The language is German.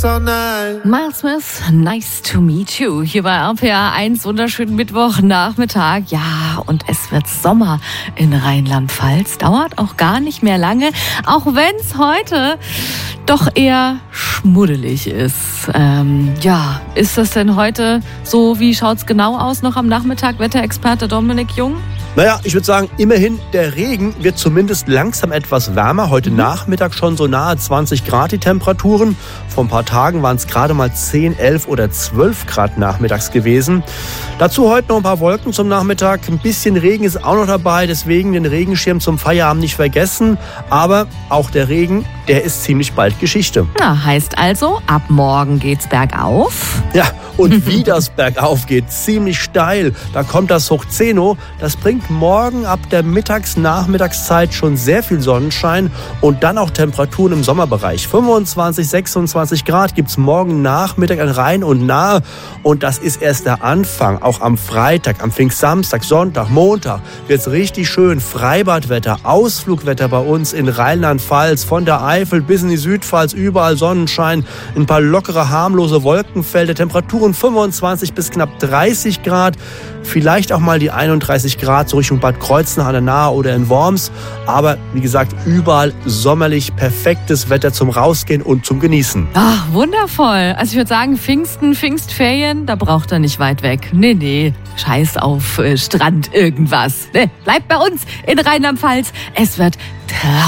so nice. Miles Smith, nice to meet you. Hier bei RPA 1, wunderschönen Mittwochnachmittag. Ja, und es wird Sommer in Rheinland-Pfalz. Dauert auch gar nicht mehr lange, auch wenn es heute doch eher schmuddelig ist. Ist das denn heute so? Wie schaut's genau aus noch am Nachmittag? Wetterexperte Dominik Jung? Naja, ich würde sagen, immerhin, der Regen wird zumindest langsam etwas wärmer. Heute Nachmittag schon so nahe 20 Grad die Temperaturen. Vor ein paar Tagen waren es gerade mal 10, 11 oder 12 Grad nachmittags gewesen. Dazu heute noch ein paar Wolken zum Nachmittag. Ein bisschen Regen ist auch noch dabei, deswegen den Regenschirm zum Feierabend nicht vergessen. Aber auch der Regen, der ist ziemlich bald Geschichte. Na, heißt also, ab morgen geht's bergauf. Ja, und wie das bergauf geht, ziemlich steil. Da kommt das Hochzeno. Das bringt morgen ab der Nachmittagszeit schon sehr viel Sonnenschein und dann auch Temperaturen im Sommerbereich. 25, 26 Grad gibt's morgen Nachmittag an Rhein und Nahe. Und das ist erst der Anfang. Auch am Freitag, am Pfingstsamstag, Sonntag, Montag wird's richtig schön. Freibadwetter, Ausflugwetter bei uns in Rheinland-Pfalz. Von der Eifel bis in die Südpfalz, überall Sonnenschein. Ein paar lockere, harmlose Wolkenfelder. Temperaturen 25 bis knapp 30 Grad. Vielleicht auch mal die 31 Grad so Richtung Bad Kreuznach an der Nahe oder in Worms. Aber wie gesagt, überall sommerlich perfektes Wetter zum Rausgehen und zum Genießen. Ach, wundervoll. Also ich würde sagen, Pfingstferien, da braucht er nicht weit weg. Nee, scheiß auf Strand irgendwas. Nee, bleibt bei uns in Rheinland-Pfalz. Es wird